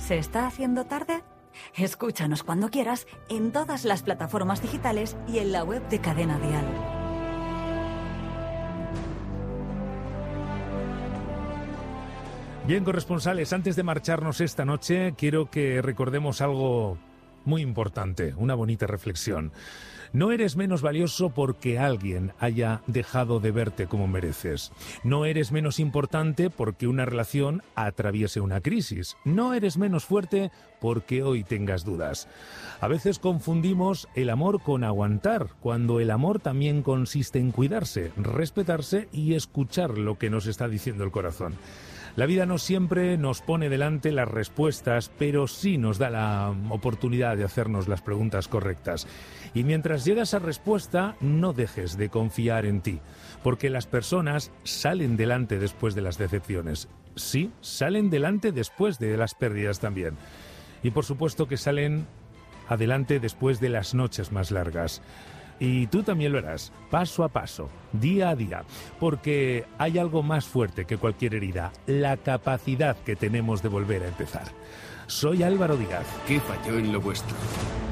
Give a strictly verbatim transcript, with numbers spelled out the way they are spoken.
¿Se está haciendo tarde? Escúchanos cuando quieras en todas las plataformas digitales y en la web de Cadena Dial. Bien, corresponsales, antes de marcharnos esta noche, quiero que recordemos algo muy importante, una bonita reflexión. No eres menos valioso porque alguien haya dejado de verte como mereces. No eres menos importante porque una relación atraviese una crisis. No eres menos fuerte porque hoy tengas dudas. A veces confundimos el amor con aguantar, cuando el amor también consiste en cuidarse, respetarse y escuchar lo que nos está diciendo el corazón. La vida no siempre nos pone delante las respuestas, pero sí nos da la oportunidad de hacernos las preguntas correctas. Y mientras llega esa respuesta, no dejes de confiar en ti, porque las personas salen delante después de las decepciones. Sí, salen delante después de las pérdidas también. Y por supuesto que salen adelante después de las noches más largas. Y tú también lo harás, paso a paso, día a día, porque hay algo más fuerte que cualquier herida, la capacidad que tenemos de volver a empezar. Soy Álvaro Díaz. ¿Qué falló en lo vuestro?